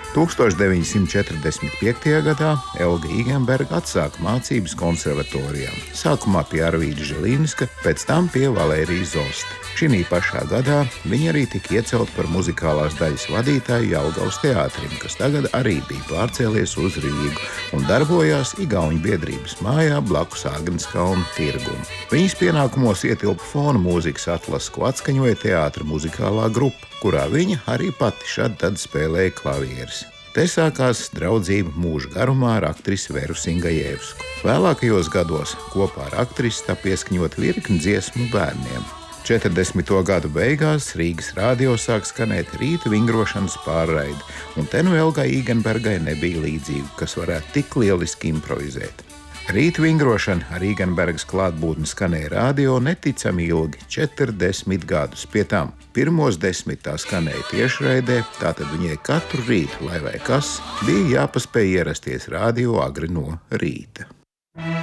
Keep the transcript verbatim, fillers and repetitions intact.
tūkstoš deviņsimt četrdesmit piektajā gadā Elga Īgenberga atsāka mācības konservatorijā. Sākumā pie Arvīda Žilinska, pēc tam pie Valērijas Zosta. Šī pašā gadā viņa arī tika iecelta par muzikālās daļas vadītāju Jelgavas teātrim, kas tagad arī bija pārcēlies uz Rīgu un darbojās Igauņu biedrības mājā blakus Āgenskalna tirgum. Viņas pienākumos ietilpa fona mūzikas atlase, ko atskaņoja teātra muzikālā grupa, kurā viņa arī pati šad tad spēlēja klavieres. Te sākās draudzība mūža garumā ar aktrisi Veru Singajevsku. Vēlākajos gados kopā ar aktrisi tā pieskaņot virkni dziesmu bērniem. četrdesmito gadu beigās Rīgas radio sāk skanēt rīta vingrošanas pārraide, un te nu Elgai Īgenbergai nebija līdzīga, kas varētu tik lieliski improvizēt. Rīta vingrošana ar Īgenbergas klātbūtni skanēja radio neticami ilgi – četrdesmit gadus. Pie tam pirmos desmit tā skanēja tiešraidē, tātad viņai katru rītu, lai vai kas, bija jāpaspēj ierasties radio agri no rīta.